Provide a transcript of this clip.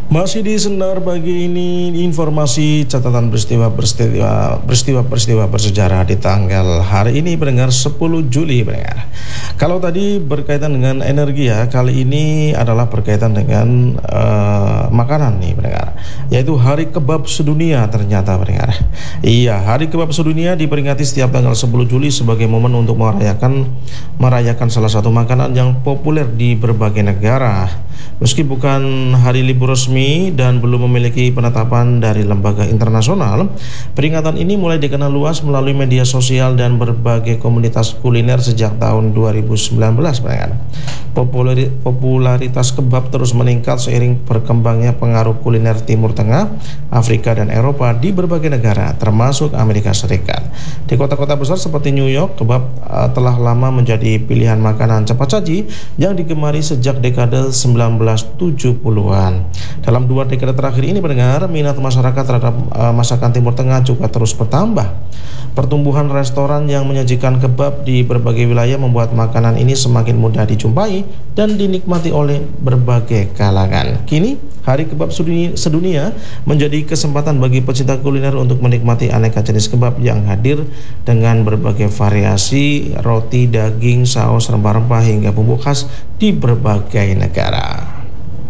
Masih di Sendar pagi ini informasi catatan peristiwa bersejarah di tanggal hari ini pendengar 10 Juli pendengar. Kalau tadi berkaitan dengan energi ya, kali ini adalah berkaitan dengan makanan nih pendengar, yaitu Hari Kebab Sedunia ternyata pendengar. Iya, Hari Kebab Sedunia diperingati setiap tanggal 10 Juli sebagai momen untuk merayakan salah satu makanan yang populer di berbagai negara. Meski bukan hari libur resmi dan belum memiliki penetapan dari lembaga internasional, peringatan ini mulai dikenal luas melalui media sosial dan berbagai komunitas kuliner sejak tahun 2019. Popularitas kebab terus meningkat seiring berkembangnya pengaruh kuliner Timur Tengah, Afrika, dan Eropa di berbagai negara, termasuk Amerika Serikat. Di kota-kota besar seperti New York, kebab telah lama menjadi pilihan makanan cepat saji yang digemari sejak dekade 1970-an. Dalam 2 dekade terakhir ini pendengar, minat masyarakat terhadap masakan Timur Tengah juga terus bertambah. Pertumbuhan restoran yang menyajikan kebab di berbagai wilayah membuat makanan ini semakin mudah dijumpai dan dinikmati oleh berbagai kalangan. Kini, Hari Kebab Sedunia menjadi kesempatan bagi pecinta kuliner untuk menikmati aneka jenis kebab yang hadir dengan berbagai variasi roti, daging, saus, rempah-rempah hingga bumbu khas di berbagai negara.